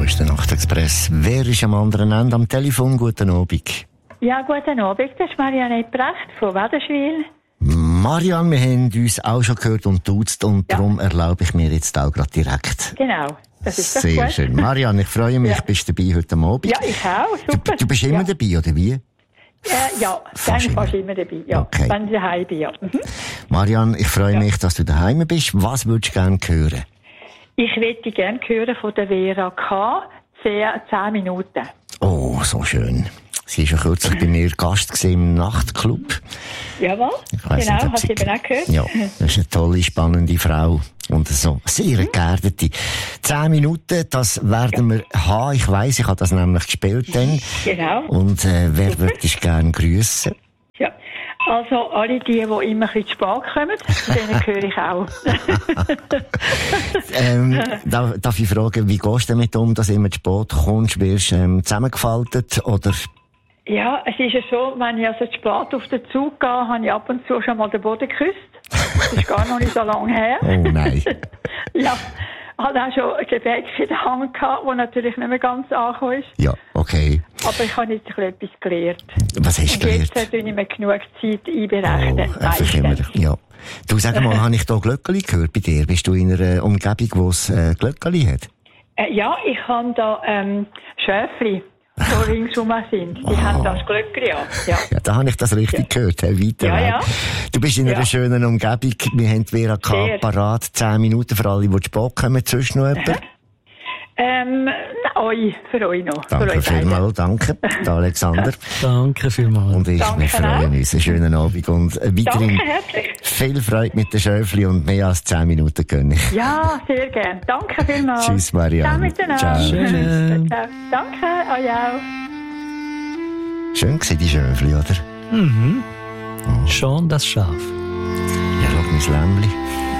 ist der Nachtexpress. Wer ist am anderen Ende am Telefon? Guten Abend. Ja, guten Abend. Das ist Marianne Precht von Wädenswil. Marianne, wir haben uns auch schon gehört und duzt und darum erlaube ich mir jetzt auch gerade direkt. Genau, das ist doch sehr gut. Schön. Marianne, ich freue mich, bist du dabei heute Abend. Ja, ich auch. Super. Du bist immer dabei, oder wie? Ja, fast immer dabei. Ja, okay. Wenn ich daheim bin, ja. Marianne, ich freue mich, dass du daheim bist. Was würdest du gerne hören? Ich möchte gerne hören von der Vera K. 10 Minuten. Oh, so schön. Sie war ja kürzlich bei mir Gast im Nachtclub. Jawohl, genau, hast du eben auch gehört. Ja, das ist eine tolle, spannende Frau. Und so sehr geerdete. 10 Minuten, das werden wir haben. Ich weiss, ich habe das nämlich gespielt dann. Genau. Und wer würde dich gerne grüssen? Ja, also alle die immer ein bisschen zu spät kommen, denen höre ich auch. Darf ich fragen, wie gehst du damit um, dass du immer zu spät kommst? Wirst du zusammengefaltet oder... Ja, es ist ja so, wenn ich also zu spät auf den Zug gehe, habe ich ab und zu schon mal den Boden geküsst. Das ist gar noch nicht so lange her. Oh nein. Ja, hatte auch schon ein Gebäck in der Hand gehabt, das natürlich nicht mehr ganz angekommen ist. Ja, okay. Aber ich habe jetzt etwas gelernt. Was hast du gelernt? Jetzt tue ich mir genug Zeit einberechnen. Oh, einfach immer, ja. Du, sag mal, habe ich da Glöckeli gehört bei dir? Bist du in einer Umgebung, wo es Glöckeli hat? Ja, ich habe da Schäfli. So ringsum sind. Die haben das Glöckli an. Ja. Ja, da habe ich das richtig gehört. Hey, weiter weg. Ja. Du bist in einer schönen Umgebung. Wir haben die Vera K. parat. 10 Minuten für alle, die zu spät kommen. Sonst noch jemand? Für euch noch. Danke vielmals, danke. Der Alexander. Danke vielmals. Und ich, wir freuen uns. Einen schönen Abend und weiterhin viel Freude mit den Schöfli und mehr als 10 Minuten gönne ich. Ja, sehr gern. Danke vielmals. Tschüss, Marianne. Ciao. Danke, euch auch. Schön gewesen, die Schöfli, oder? Mhm. Oh. Schon das Schaf. Ja, schau, mein Lämmli.